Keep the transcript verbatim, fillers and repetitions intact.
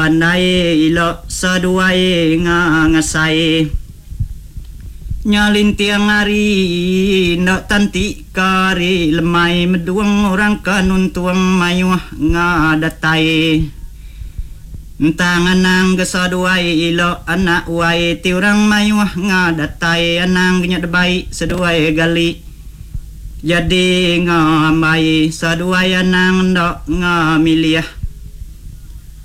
Pandai ilo saduai ngasai nyalin tiang hari nak tanti kari lemai meduang orang kanun tuang mayuah ngadatai tangan nang kesaduai ilo anak wai ti orang mayuah ngadatai anang nya debai seduai gali jadi ngamai saduai anang ndok ngamiliah